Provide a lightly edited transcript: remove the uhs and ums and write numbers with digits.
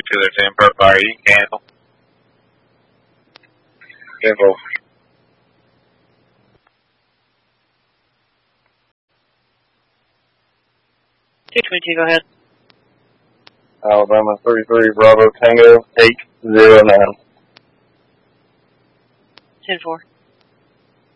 to their 10 per fire. You can cancel. 10-4. 222, go ahead. Alabama 33 Bravo Tango 809. 10-4.